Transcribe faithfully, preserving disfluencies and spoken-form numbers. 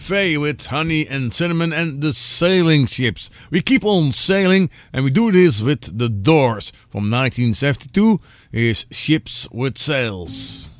Faye with Honey and Cinnamon and the Sailing Ships. We keep on sailing and we do this with The Doors. From nineteen seventy-two is Ships with Sails.